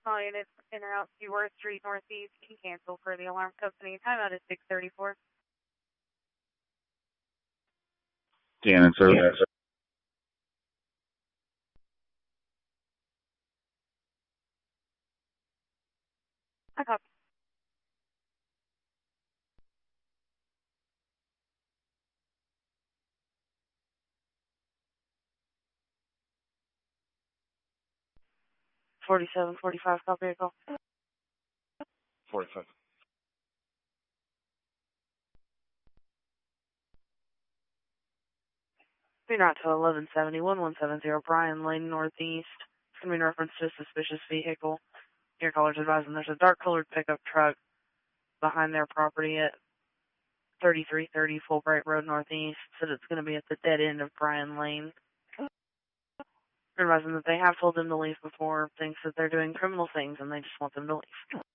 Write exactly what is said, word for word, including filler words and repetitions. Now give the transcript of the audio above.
All units in or out Seaworth Street Northeast can cancel for the alarm company. Timeout is six thirty-four. Cannon, sir. Yes, sir. I copy. forty-seven forty-five, copy a call. forty-five. Be not to eleven seventy, one one seven zero Bryan Lane Northeast. It's going to be in reference to a suspicious vehicle. Your caller's advising there's a dark-colored pickup truck behind their property at thirty-three thirty Fulbright Road Northeast. Said it's going to be at the dead end of Bryan Lane. Advising that they have told them to leave before, thinks that they're doing criminal things and they just want them to leave.